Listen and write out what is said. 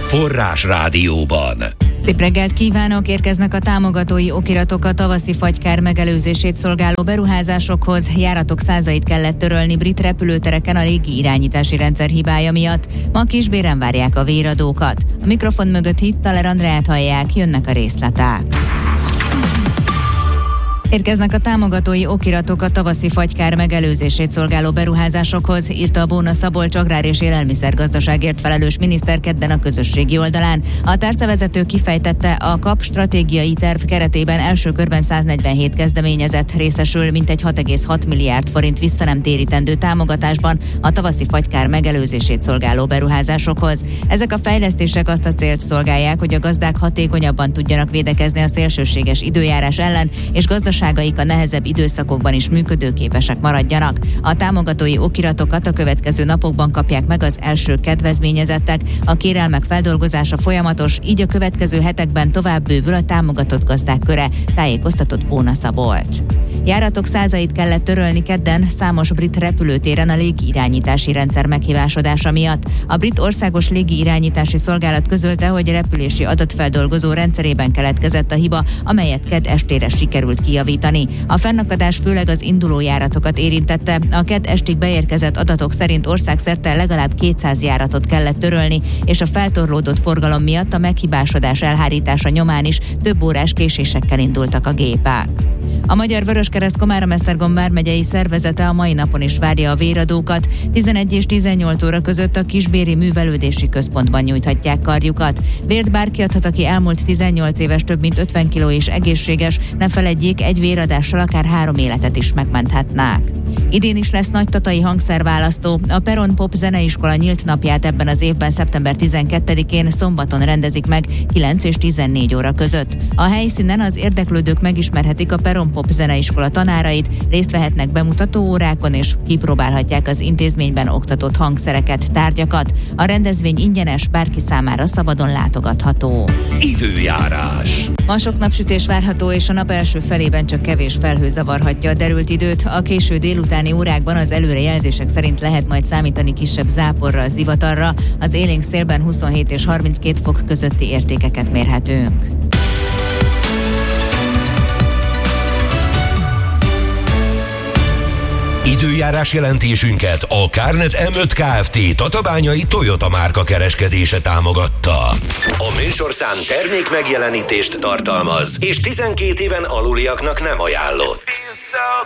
Forrás Rádióban. Szép reggelt kívánok! Érkeznek a támogatói okiratok a tavaszi fagykár megelőzését szolgáló beruházásokhoz. Járatok százait kellett törölni brit repülőtereken a légi irányítási rendszer hibája miatt. Ma Kisbéren várják a véradókat. A mikrofon mögött Hittaler Andreát hallják, jönnek a részletek. Érkeznek a támogatói okiratok a tavaszi fagykár megelőzését szolgáló beruházásokhoz, írta a Bóna Szabolcs agrár- és élelmiszergazdaságért felelős miniszter kedden a közösségi oldalán. A tárcavezető kifejtette, a KAP stratégiai terv keretében első körben 147 kezdeményezett részesül mintegy 6,6 milliárd forint visszanemtérítendő támogatásban a tavaszi fagykár megelőzését szolgáló beruházásokhoz. Ezek a fejlesztések azt a célt szolgálják, hogy a gazdák hatékonyabban tudjanak védekezni a szélsőséges időjárás ellen, és gazdaságaik a nehezebb időszakokban is működőképesek maradjanak. A támogatói okiratokat a következő napokban kapják meg az első kedvezményezettek. A kérelmek feldolgozása folyamatos, így a következő hetekben tovább bővül a támogatott gazdák köre, tájékoztatott Bóna Szabolcs. Járatok százait kellett törölni kedden számos brit repülőtéren a légirányítási rendszer meghibásodása miatt. A brit országos légirányítási szolgálat közölte, hogy repülési adatfeldolgozó rendszerében keletkezett a hiba, amelyet kedd estére sikerült kijavítani. A fennakadás főleg az induló járatokat érintette. A kedd estig beérkezett adatok szerint országszerte legalább 200 járatot kellett törölni, és a feltorlódott forgalom miatt a meghibásodás elhárítása nyomán is több órás késésekkel indultak a gépek. A Magyar Vöröskereszt Komárom-Esztergom vármegyei szervezete a mai napon is várja a véradókat. 11 és 18 óra között a Kisbéri Művelődési Központban nyújthatják karjukat. Vért bárki adhat, aki elmúlt 18 éves, több mint 50 kiló és egészséges. Ne feledjék, egy véradással akár 3 életet is megmenthetnák. Idén is lesz nagy tatai hangszerválasztó. A Peron Pop Zeneiskola nyílt napját ebben az évben szeptember 12-én szombaton rendezik meg 9 és 14 óra között. A helyszínen az érdeklődők megismerhetik a Peron Pop Zeneiskola tanárait, részt vehetnek bemutató órákon és kipróbálhatják az intézményben oktatott hangszereket, tárgyakat. A rendezvény ingyenes, bárki számára szabadon látogatható. Időjárás. Ma sok napsütés várható, és a nap első felében csak kevés felhő zavarhatja a derült időt. A késő délutáni órákban az előrejelzések szerint lehet majd számítani kisebb záporra, zivatarra. Az élénk szélben 27 és 32 fok közötti értékeket mérhetünk. Időjárás jelentésünket a Kárnet M5 Kft. Tatabányai Toyota márka kereskedése támogatta. A műsorszám termék megjelenítést tartalmaz, és 12 éven aluliaknak nem ajánlott.